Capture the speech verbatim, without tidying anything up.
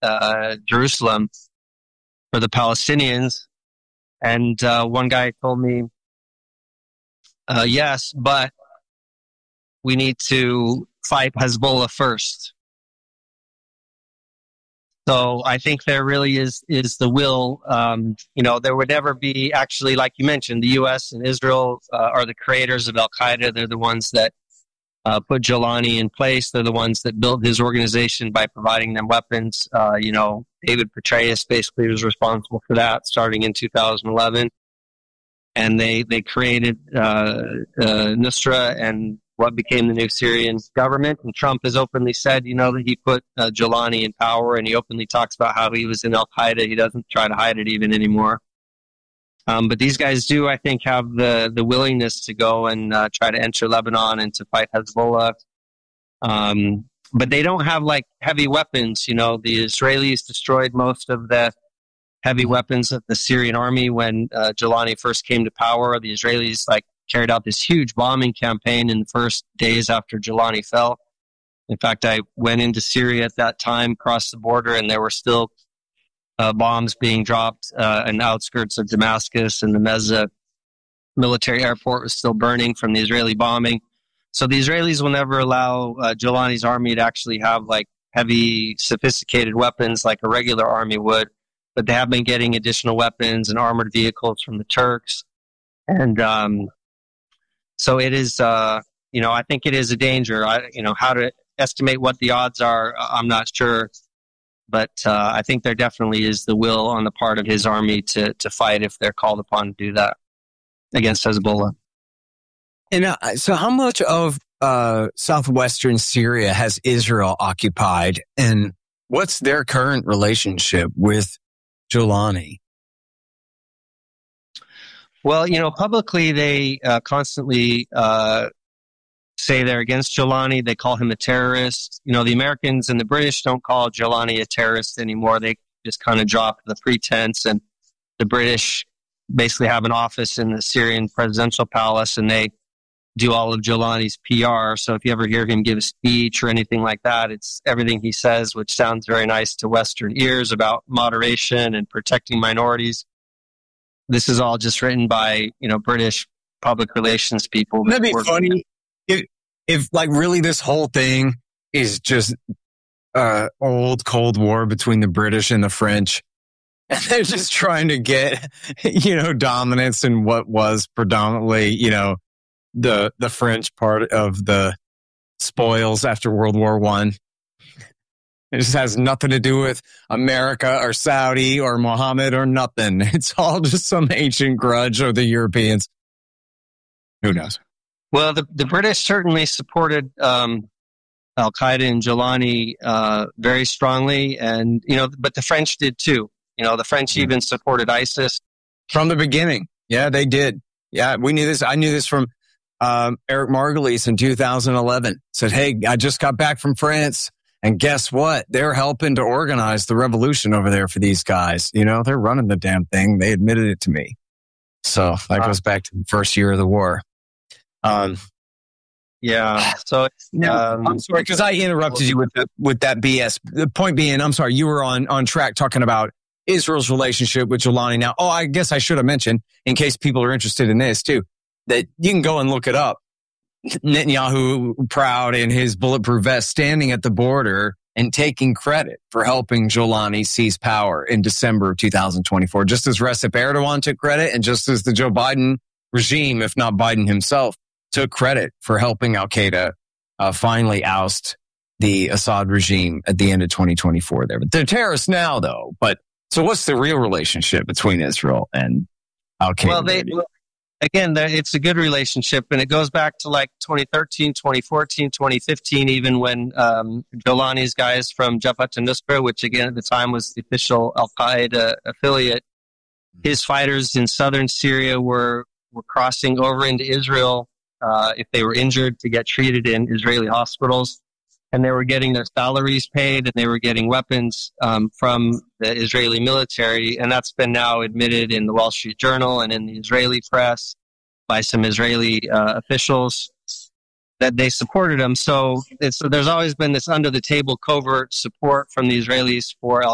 uh, Jerusalem for the Palestinians. And uh, one guy told me, uh, yes, but we need to fight Hezbollah first. So I think there really is is the will. Um, you know, there would never be, actually, like you mentioned, the U S and Israel uh, are the creators of Al-Qaeda. They're the ones that uh, put Jolani in place. They're the ones that built his organization by providing them weapons. Uh, you know, David Petraeus basically was responsible for that starting in two thousand eleven. And they, they created uh, uh, Nusra and what became the new Syrian government. And Trump has openly said, you know, that he put uh, Jolani in power, and he openly talks about how he was in Al-Qaeda. He doesn't try to hide it even anymore. Um, but these guys do, I think, have the, the willingness to go and uh, try to enter Lebanon and to fight Hezbollah. Um, but they don't have, like, heavy weapons. You know, the Israelis destroyed most of the heavy weapons of the Syrian army when uh, Jolani first came to power. The Israelis, like, carried out this huge bombing campaign in the first days after Jolani fell. In fact, I went into Syria at that time, crossed the border, and there were still uh, bombs being dropped uh, in the outskirts of Damascus, and the Meza military airport was still burning from the Israeli bombing. So the Israelis will never allow uh, Jolani's army to actually have like heavy, sophisticated weapons like a regular army would, but they have been getting additional weapons and armored vehicles from the Turks. And um, so it is, uh, you know, I think it is a danger. I, you know, how to estimate what the odds are, I'm not sure. But uh, I think there definitely is the will on the part of his army to, to fight if they're called upon to do that against Hezbollah. And uh, so how much of uh, southwestern Syria has Israel occupied, and what's their current relationship with Jolani? Well, you know, publicly they uh, constantly uh, say they're against Jolani. They call him a terrorist. You know, the Americans and the British don't call Jolani a terrorist anymore. They just kind of drop the pretense, and the British basically have an office in the Syrian presidential palace, and they do all of Jolani's P R. So if you ever hear him give a speech or anything like that, it's everything he says, which sounds very nice to Western ears about moderation and protecting minorities. This is all just written by, you know, British public relations people. That'd be funny if, if like really this whole thing is just uh old Cold War between the British and the French, and they're just trying to get, you know, dominance in what was predominantly, you know, the the French part of the spoils after World War One. It just has nothing to do with America or Saudi or Mohammed or nothing. It's all just some ancient grudge of the Europeans. Who knows? Well, the, the British certainly supported um, Al-Qaeda and Jolani uh, very strongly, and you know, but the French did too. You know, the French even supported ISIS from the beginning. Yeah, they did. Yeah, we knew this. I knew this from um, Eric Margulies in two thousand eleven. Said, "Hey, I just got back from France. And guess what? They're helping to organize the revolution over there for these guys. You know, they're running the damn thing. They admitted it to me." So that goes back to the first year of the war. Um, yeah. So now, um, I'm sorry because I interrupted you with the, with that B S. The point being, I'm sorry, you were on on track talking about Israel's relationship with Jolani. Now, oh, I guess I should have mentioned, in case people are interested in this too, that you can go and look it up. Netanyahu, proud in his bulletproof vest, standing at the border and taking credit for helping Jolani seize power in December of two thousand twenty-four, just as Recep Erdogan took credit, and just as the Joe Biden regime, if not Biden himself, took credit for helping Al-Qaeda uh, finally oust the Assad regime at the end of twenty twenty-four there. But they're terrorists now, though. But so what's the real relationship between Israel and Al-Qaeda? Well, they... Again, it's a good relationship, and it goes back to like twenty thirteen, twenty fourteen, twenty fifteen, even when um, Jolani's guys from Jabhat al-Nusra, which again at the time was the official Al-Qaeda affiliate, his fighters in southern Syria were, were crossing over into Israel uh, if they were injured to get treated in Israeli hospitals, and they were getting their salaries paid, and they were getting weapons um, from the Israeli military, and that's been now admitted in the Wall Street Journal and in the Israeli press by some Israeli uh, officials that they supported them. So it's, there's always been this under-the-table covert support from the Israelis for